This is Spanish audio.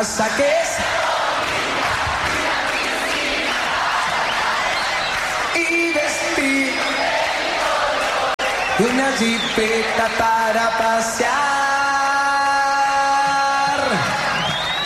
casa que es. Y vestir una jipeta para pasear.